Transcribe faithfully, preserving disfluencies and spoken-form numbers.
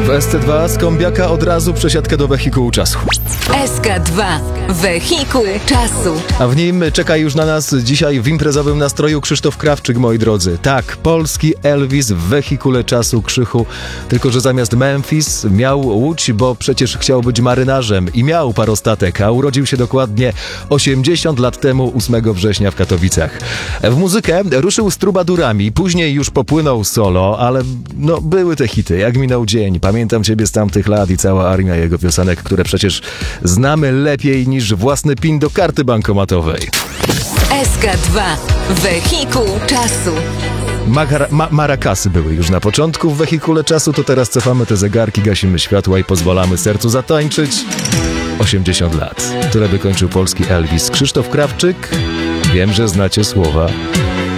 W S C dwa z kombiaka od razu przesiadkę do wehikułu czasu. S K dwa. Wehikuł czasu. A w nim czeka już na nas dzisiaj w imprezowym nastroju Krzysztof Krawczyk, moi drodzy. Tak, polski Elvis w wehikule czasu, Krzychu. Tylko że zamiast Memphis miał Łódź, bo przecież chciał być marynarzem i miał parostatek, a urodził się dokładnie osiemdziesiąt lat temu, ósmego września w Katowicach. W muzykę ruszył z trubadurami, później już popłynął solo, ale no były te hity, jak minął dzień, pamiętam ciebie z tamtych lat i cała armia jego piosenek, które przecież znamy lepiej niż własny pin do karty bankomatowej. S K dwa. Wehikuł czasu. Magara, ma, marakasy były już na początku w wehikule czasu, to teraz cofamy te zegarki, gasimy światła i pozwalamy sercu zatańczyć. osiemdziesiąt lat, które wykończył polski Elvis. Krzysztof Krawczyk, wiem, że znacie słowa.